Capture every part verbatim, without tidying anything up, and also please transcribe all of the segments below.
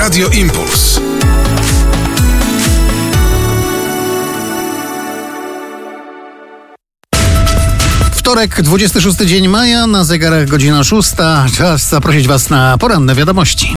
Radio Impuls. Wtorek, dwudziesty szósty dzień maja, na zegarach godzina szósta. Czas zaprosić Was na poranne wiadomości.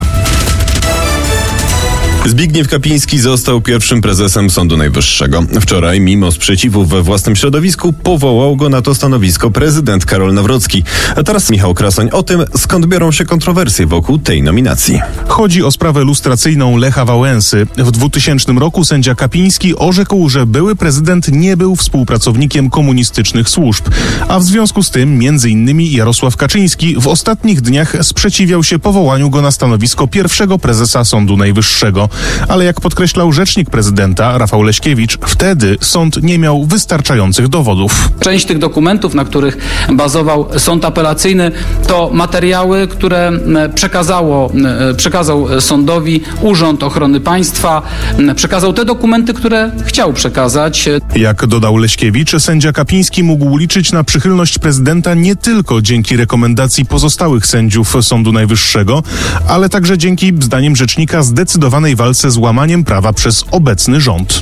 Zbigniew Kapiński został pierwszym prezesem Sądu Najwyższego. Wczoraj, mimo sprzeciwów we własnym środowisku, powołał go na to stanowisko prezydent Karol Nawrocki. A teraz Michał Krasoń o tym, skąd biorą się kontrowersje wokół tej nominacji. Chodzi o sprawę lustracyjną Lecha Wałęsy. W dwutysięcznym roku sędzia Kapiński orzekł, że były prezydent nie był współpracownikiem komunistycznych służb. A w związku z tym, między innymi Jarosław Kaczyński w ostatnich dniach sprzeciwiał się powołaniu go na stanowisko pierwszego prezesa Sądu Najwyższego. Ale jak podkreślał rzecznik prezydenta Rafał Leśkiewicz, wtedy sąd nie miał wystarczających dowodów. Część tych dokumentów, na których bazował sąd apelacyjny, to materiały, które przekazało, przekazał sądowi Urząd Ochrony Państwa, przekazał te dokumenty, które chciał przekazać. Jak dodał Leśkiewicz, sędzia Kapiński mógł liczyć na przychylność prezydenta nie tylko dzięki rekomendacji pozostałych sędziów Sądu Najwyższego, ale także dzięki, zdaniem rzecznika, zdecydowanej walce z łamaniem prawa przez obecny rząd.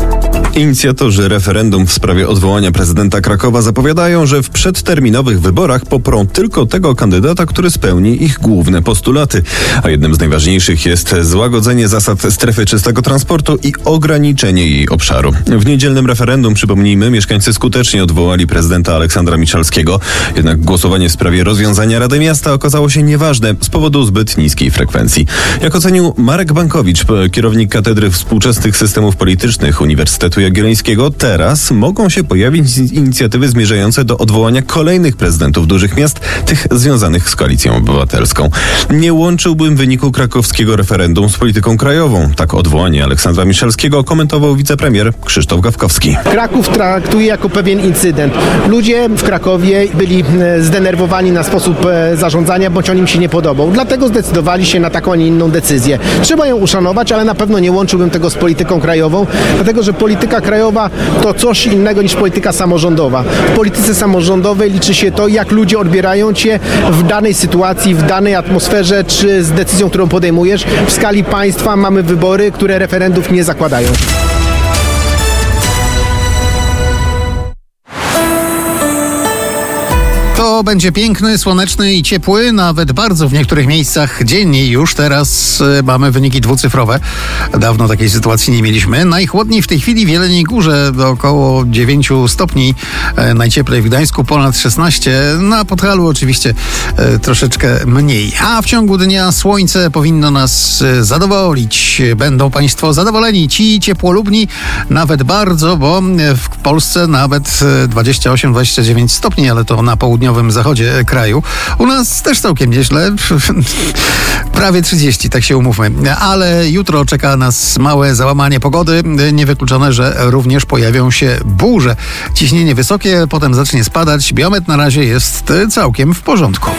Inicjatorzy referendum w sprawie odwołania prezydenta Krakowa zapowiadają, że w przedterminowych wyborach poprą tylko tego kandydata, który spełni ich główne postulaty. A jednym z najważniejszych jest złagodzenie zasad strefy czystego transportu i ograniczenie jej obszaru. W niedzielnym referendum, przypomnijmy, mieszkańcy skutecznie odwołali prezydenta Aleksandra Miszalskiego. Jednak głosowanie w sprawie rozwiązania Rady Miasta okazało się nieważne z powodu zbyt niskiej frekwencji. Jak ocenił Marek Bankowicz, kierownik Katedry Współczesnych Systemów Politycznych Uniwersytetu Jagiellońskiego, teraz mogą się pojawić inicjatywy zmierzające do odwołania kolejnych prezydentów dużych miast, tych związanych z Koalicją Obywatelską. Nie łączyłbym wyniku krakowskiego referendum z polityką krajową. Tak odwołanie Aleksandra Miszalskiego komentował wicepremier Krzysztof Gawkowski. Kraków traktuje jako pewien incydent. Ludzie w Krakowie byli zdenerwowani na sposób zarządzania, bądź on im się nie podobał. Dlatego zdecydowali się na taką, a nie inną decyzję. Trzeba ją uszanować, ale na pewno nie łączyłbym tego z polityką krajową, dlatego że polityka krajowa to coś innego niż polityka samorządowa. W polityce samorządowej liczy się to, jak ludzie odbierają cię w danej sytuacji, w danej atmosferze, czy z decyzją, którą podejmujesz. W skali państwa mamy wybory, które referendów nie zakładają. To będzie piękny, słoneczny i ciepły, nawet bardzo w niektórych miejscach dzień. Już teraz y, mamy wyniki dwucyfrowe. Dawno takiej sytuacji nie mieliśmy. Najchłodniej w tej chwili w Jeleniej Górze do około dziewięć stopni. E, najcieplej w Gdańsku ponad szesnaście. Na Podhalu oczywiście e, troszeczkę mniej. A w ciągu dnia słońce powinno nas e, zadowolić. Będą Państwo zadowoleni. Ci ciepłolubni nawet bardzo, bo w Polsce nawet dwadzieścia osiem dwadzieścia dziewięć stopni, ale to na południowym zachodzie kraju. U nas też całkiem nieźle. Prawie trzydzieści, tak się umówmy. Ale jutro czeka nas małe załamanie pogody. Niewykluczone, że również pojawią się burze. Ciśnienie wysokie, potem zacznie spadać. Biometr na razie jest całkiem w porządku.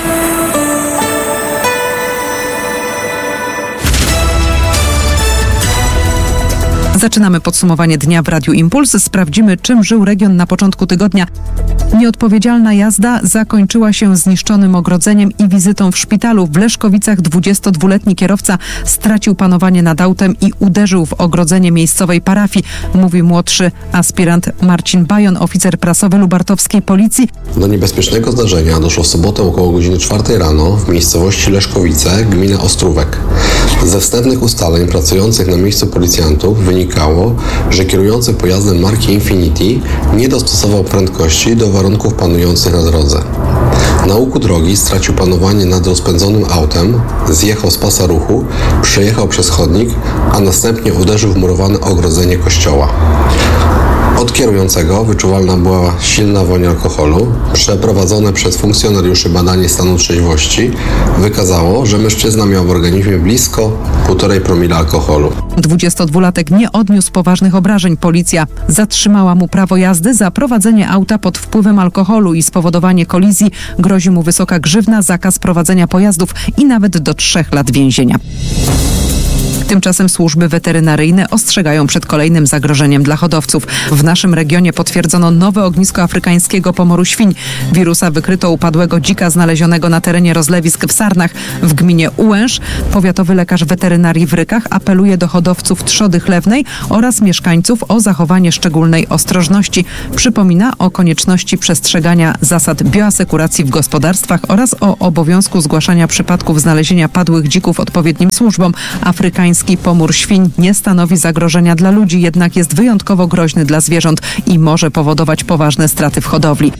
Zaczynamy podsumowanie dnia w Radiu Impuls. Sprawdzimy, czym żył region na początku tygodnia. Nieodpowiedzialna jazda zakończyła się zniszczonym ogrodzeniem i wizytą w szpitalu. W Leszkowicach dwudziestodwuletni kierowca stracił panowanie nad autem i uderzył w ogrodzenie miejscowej parafii, mówi młodszy aspirant Marcin Bajon, oficer prasowy lubartowskiej policji. Do niebezpiecznego zdarzenia doszło w sobotę około godziny czwartej rano w miejscowości Leszkowice, gmina Ostrówek. Ze wstępnych ustaleń pracujących na miejscu policjantów wynikało, że kierujący pojazdem marki Infiniti nie dostosował prędkości do warunków panujących na drodze. Na łuku drogi stracił panowanie nad rozpędzonym autem, zjechał z pasa ruchu, przejechał przez chodnik, a następnie uderzył w murowane ogrodzenie kościoła. Od kierującego wyczuwalna była silna woń alkoholu. Przeprowadzone przez funkcjonariuszy badanie stanu trzeźwości wykazało, że mężczyzna miał w organizmie blisko półtorej promila alkoholu. dwudziestodwulatek nie odniósł poważnych obrażeń. Policja zatrzymała mu prawo jazdy za prowadzenie auta pod wpływem alkoholu i spowodowanie kolizji. Grozi mu wysoka grzywna, zakaz prowadzenia pojazdów i nawet do trzech lat więzienia. Tymczasem służby weterynaryjne ostrzegają przed kolejnym zagrożeniem dla hodowców. W naszym regionie potwierdzono nowe ognisko afrykańskiego pomoru świń. Wirusa wykryto upadłego dzika znalezionego na terenie rozlewisk w Sarnach w gminie Ułęż. Powiatowy lekarz weterynarii w Rykach apeluje do hodowców trzody chlewnej oraz mieszkańców o zachowanie szczególnej ostrożności. Przypomina o konieczności przestrzegania zasad bioasekuracji w gospodarstwach oraz o obowiązku zgłaszania przypadków znalezienia padłych dzików odpowiednim służbom. Afrykański pomór świń nie stanowi zagrożenia dla ludzi, jednak jest wyjątkowo groźny dla zwierząt i może powodować poważne straty w hodowli.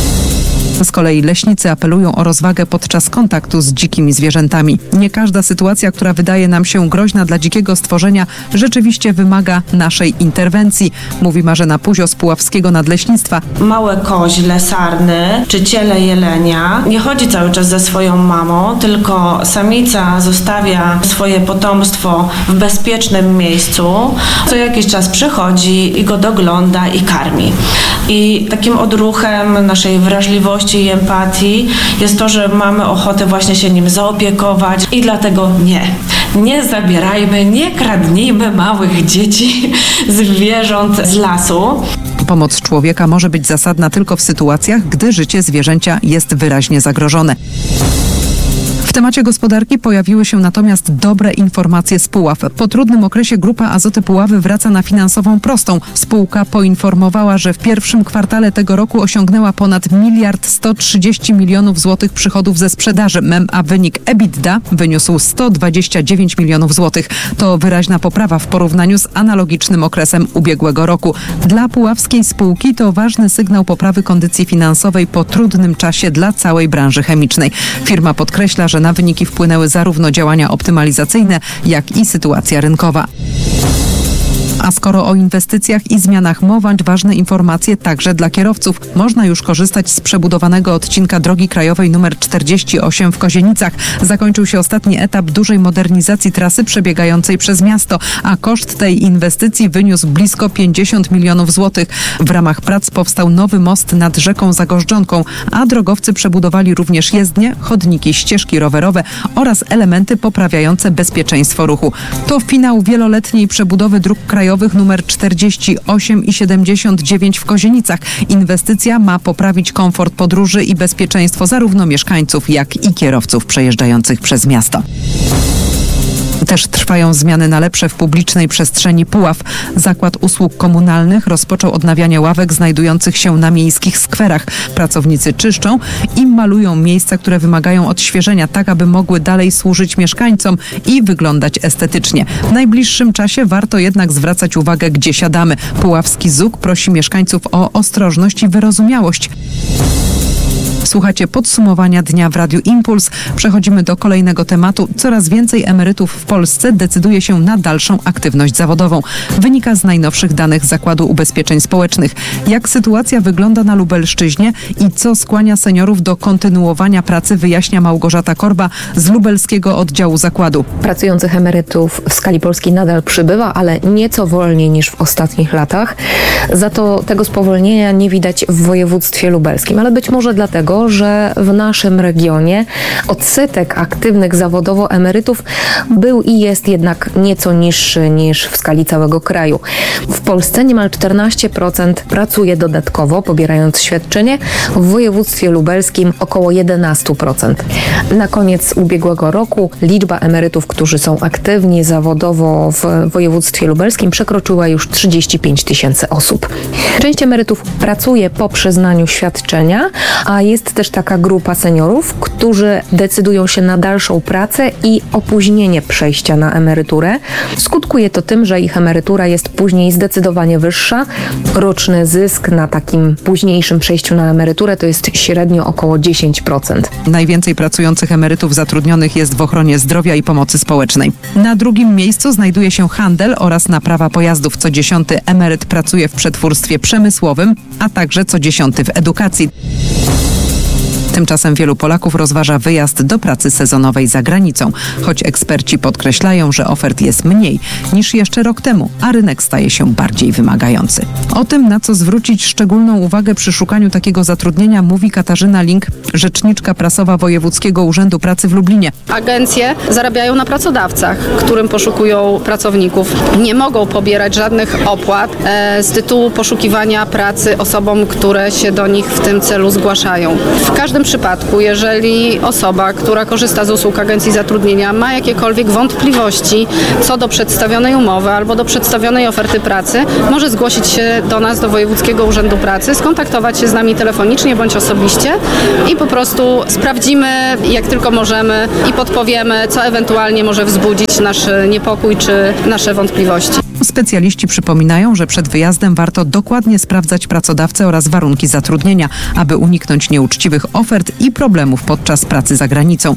Z kolei leśnicy apelują o rozwagę podczas kontaktu z dzikimi zwierzętami. Nie każda sytuacja, która wydaje nam się groźna dla dzikiego stworzenia, rzeczywiście wymaga naszej interwencji, mówi Marzena Puzio z Puławskiego Nadleśnictwa. Małe koźle, sarny czy ciele jelenia nie chodzi cały czas ze swoją mamą, tylko samica zostawia swoje potomstwo w bezpiecznym miejscu. Co jakiś czas przychodzi i go dogląda i karmi. I takim odruchem naszej wrażliwości i empatii jest to, że mamy ochotę właśnie się nim zaopiekować i dlatego nie. Nie zabierajmy, nie kradnijmy małych dzieci, zwierząt z lasu. Pomoc człowieka może być zasadna tylko w sytuacjach, gdy życie zwierzęcia jest wyraźnie zagrożone. W temacie gospodarki pojawiły się natomiast dobre informacje z Puław. Po trudnym okresie Grupa Azoty Puławy wraca na finansową prostą. Spółka poinformowała, że w pierwszym kwartale tego roku osiągnęła ponad miliard sto trzydzieści milionów złotych przychodów ze sprzedaży, a wynik EBITDA wyniósł sto dwadzieścia dziewięć milionów złotych. To wyraźna poprawa w porównaniu z analogicznym okresem ubiegłego roku. Dla puławskiej spółki to ważny sygnał poprawy kondycji finansowej po trudnym czasie dla całej branży chemicznej. Firma podkreśla, że na wyniki wpłynęły zarówno działania optymalizacyjne, jak i sytuacja rynkowa. A skoro o inwestycjach i zmianach mowa, ważne informacje także dla kierowców. Można już korzystać z przebudowanego odcinka drogi krajowej nr czterdzieści osiem w Kozienicach. Zakończył się ostatni etap dużej modernizacji trasy przebiegającej przez miasto, a koszt tej inwestycji wyniósł blisko pięćdziesiąt milionów złotych. W ramach prac powstał nowy most nad rzeką Zagorzdzonką, a drogowcy przebudowali również jezdnie, chodniki, ścieżki rowerowe oraz elementy poprawiające bezpieczeństwo ruchu. To finał wieloletniej przebudowy dróg krajowych numer czterdzieści osiem i siedemdziesiąt dziewięć w Kozienicach. Inwestycja ma poprawić komfort podróży i bezpieczeństwo zarówno mieszkańców, jak i kierowców przejeżdżających przez miasto. Też trwają zmiany na lepsze w publicznej przestrzeni Puław. Zakład Usług Komunalnych rozpoczął odnawianie ławek znajdujących się na miejskich skwerach. Pracownicy czyszczą i malują miejsca, które wymagają odświeżenia, tak aby mogły dalej służyć mieszkańcom i wyglądać estetycznie. W najbliższym czasie warto jednak zwracać uwagę, gdzie siadamy. Puławski Z U K prosi mieszkańców o ostrożność i wyrozumiałość. Słuchacie podsumowania dnia w Radiu Impuls. Przechodzimy do kolejnego tematu. Coraz więcej emerytów w Polsce decyduje się na dalszą aktywność zawodową. Wynika z najnowszych danych Zakładu Ubezpieczeń Społecznych. Jak sytuacja wygląda na Lubelszczyźnie i co skłania seniorów do kontynuowania pracy, wyjaśnia Małgorzata Korba z lubelskiego oddziału zakładu. Pracujących emerytów w skali Polski nadal przybywa, ale nieco wolniej niż w ostatnich latach. Za to tego spowolnienia nie widać w województwie lubelskim, ale być może dlatego, że w naszym regionie odsetek aktywnych zawodowo emerytów był i jest jednak nieco niższy niż w skali całego kraju. W Polsce niemal czternaście procent pracuje dodatkowo, pobierając świadczenie, w województwie lubelskim około jedenaście procent. Na koniec ubiegłego roku liczba emerytów, którzy są aktywni zawodowo w województwie lubelskim, przekroczyła już trzydzieści pięć tysięcy osób. Część emerytów pracuje po przyznaniu świadczenia, a jest też taka grupa seniorów, którzy decydują się na dalszą pracę i opóźnienie przejścia na emeryturę. Skutkuje to tym, że ich emerytura jest później zdecydowanie wyższa. Roczny zysk na takim późniejszym przejściu na emeryturę to jest średnio około dziesięć procent. Najwięcej pracujących emerytów zatrudnionych jest w ochronie zdrowia i pomocy społecznej. Na drugim miejscu znajduje się handel oraz naprawa pojazdów. Co dziesiąty emeryt pracuje w przetwórstwie przemysłowym, a także co dziesiąty w edukacji. Tymczasem wielu Polaków rozważa wyjazd do pracy sezonowej za granicą, choć eksperci podkreślają, że ofert jest mniej niż jeszcze rok temu, a rynek staje się bardziej wymagający. O tym, na co zwrócić szczególną uwagę przy szukaniu takiego zatrudnienia, mówi Katarzyna Link, rzeczniczka prasowa Wojewódzkiego Urzędu Pracy w Lublinie. Agencje zarabiają na pracodawcach, którym poszukują pracowników. Nie mogą pobierać żadnych opłat e, z tytułu poszukiwania pracy osobom, które się do nich w tym celu zgłaszają. W każdym przypadku, jeżeli osoba, która korzysta z usług agencji zatrudnienia, ma jakiekolwiek wątpliwości co do przedstawionej umowy albo do przedstawionej oferty pracy, może zgłosić się do nas, do Wojewódzkiego Urzędu Pracy, skontaktować się z nami telefonicznie bądź osobiście i po prostu sprawdzimy, jak tylko możemy i podpowiemy, co ewentualnie może wzbudzić nasz niepokój czy nasze wątpliwości. Specjaliści przypominają, że przed wyjazdem warto dokładnie sprawdzać pracodawcę oraz warunki zatrudnienia, aby uniknąć nieuczciwych ofert i problemów podczas pracy za granicą.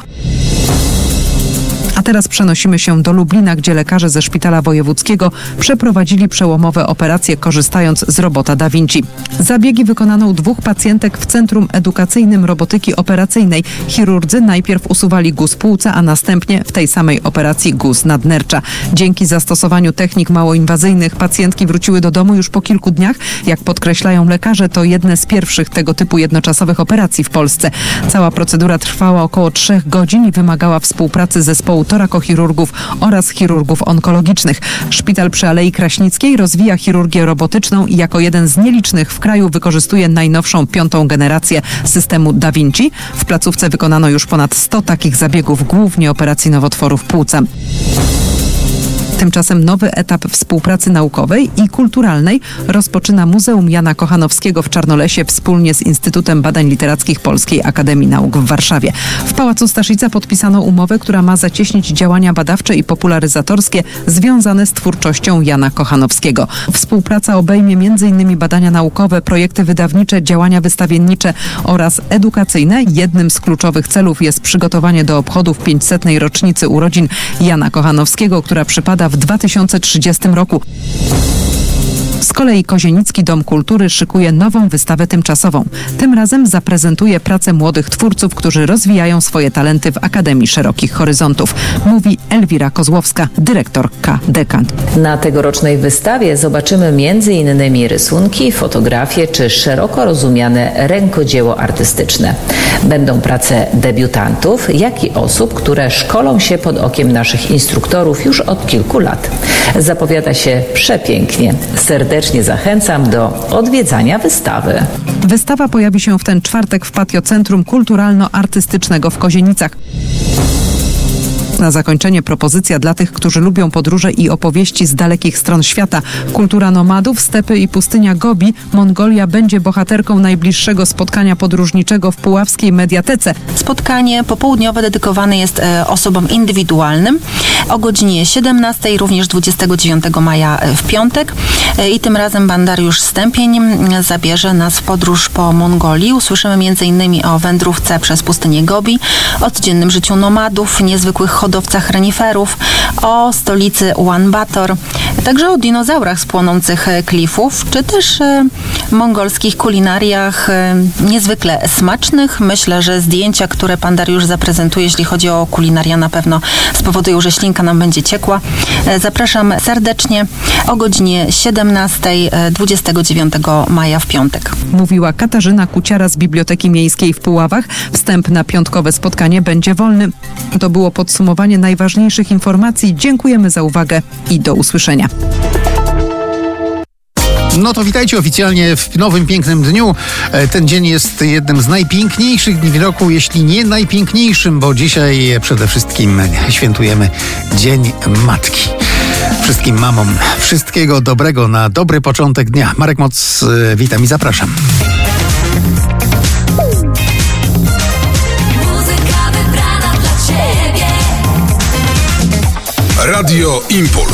A teraz przenosimy się do Lublina, gdzie lekarze ze Szpitala Wojewódzkiego przeprowadzili przełomowe operacje, korzystając z robota Da Vinci. Zabiegi wykonano u dwóch pacjentek w Centrum Edukacyjnym Robotyki Operacyjnej. Chirurdzy najpierw usuwali guz płuca, a następnie w tej samej operacji guz nadnercza. Dzięki zastosowaniu technik małoinwazyjnych pacjentki wróciły do domu już po kilku dniach. Jak podkreślają lekarze, to jedne z pierwszych tego typu jednoczasowych operacji w Polsce. Cała procedura trwała około trzech godzin i wymagała współpracy zespołu torakochirurgów oraz chirurgów onkologicznych. Szpital przy Alei Kraśnickiej rozwija chirurgię robotyczną i jako jeden z nielicznych w kraju wykorzystuje najnowszą piątą generację systemu Da Vinci. W placówce wykonano już ponad sto takich zabiegów, głównie operacji nowotworów płuca. Tymczasem nowy etap współpracy naukowej i kulturalnej rozpoczyna Muzeum Jana Kochanowskiego w Czarnolesie wspólnie z Instytutem Badań Literackich Polskiej Akademii Nauk w Warszawie. W Pałacu Staszica podpisano umowę, która ma zacieśnić działania badawcze i popularyzatorskie związane z twórczością Jana Kochanowskiego. Współpraca obejmie między innymi badania naukowe, projekty wydawnicze, działania wystawiennicze oraz edukacyjne. Jednym z kluczowych celów jest przygotowanie do obchodów pięćsetnej rocznicy urodzin Jana Kochanowskiego, która przypada w dwa tysiące trzydziestym roku. Z kolei Kozienicki Dom Kultury szykuje nową wystawę tymczasową. Tym razem zaprezentuje pracę młodych twórców, którzy rozwijają swoje talenty w Akademii Szerokich Horyzontów. Mówi Elwira Kozłowska, dyrektorka Dekant. Na tegorocznej wystawie zobaczymy między innymi rysunki, fotografie czy szeroko rozumiane rękodzieło artystyczne. Będą prace debiutantów, jak i osób, które szkolą się pod okiem naszych instruktorów już od kilku lat. Zapowiada się przepięknie. Serdecznie zachęcam do odwiedzania wystawy. Wystawa pojawi się w ten czwartek w patio Centrum Kulturalno-Artystycznego w Kozienicach. Na zakończenie propozycja dla tych, którzy lubią podróże i opowieści z dalekich stron świata. Kultura nomadów, stepy i pustynia Gobi, Mongolia będzie bohaterką najbliższego spotkania podróżniczego w Puławskiej Mediatece. Spotkanie popołudniowe dedykowane jest e, osobom indywidualnym o godzinie siedemnastej, również dwudziestego dziewiątego maja w piątek. E, I tym razem pan Dariusz Stępień zabierze nas w podróż po Mongolii. Usłyszymy między innymi o wędrówce przez pustynię Gobi, o codziennym życiu nomadów, niezwykłych hodowcach reniferów, o stolicy Ulaanbaatar, także o dinozaurach z płonących klifów, czy też e, mongolskich kulinariach e, niezwykle smacznych. Myślę, że zdjęcia, które pan Dariusz zaprezentuje, jeśli chodzi o kulinaria, na pewno spowodują, że ślinka nam będzie ciekła. E, zapraszam serdecznie o godzinie siedemnastej, dwudziestego dziewiątego maja w piątek. Mówiła Katarzyna Kuciara z Biblioteki Miejskiej w Puławach. Wstęp na piątkowe spotkanie będzie wolny. To było podsumowanie najważniejszych informacji. Dziękujemy za uwagę i do usłyszenia. No to witajcie oficjalnie w nowym, pięknym dniu. Ten dzień jest jednym z najpiękniejszych dni w roku, jeśli nie najpiękniejszym, bo dzisiaj przede wszystkim świętujemy Dzień Matki. Wszystkim mamom wszystkiego dobrego na dobry początek dnia. Marek Moc, witam i zapraszam. Radio Impuls.